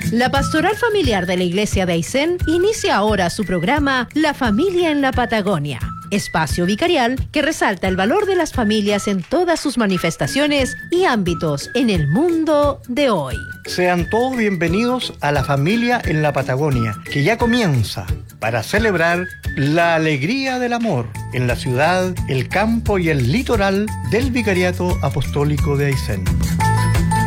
La Pastoral Familiar de la Iglesia de Aysén inicia ahora su programa La Familia en la Patagonia, espacio vicarial que resalta el valor de las familias en todas sus manifestaciones y ámbitos en el mundo de hoy. Sean todos bienvenidos a La Familia en la Patagonia, que ya comienza para celebrar la alegría del amor en la ciudad, el campo y el litoral del Vicariato Apostólico de Aysén.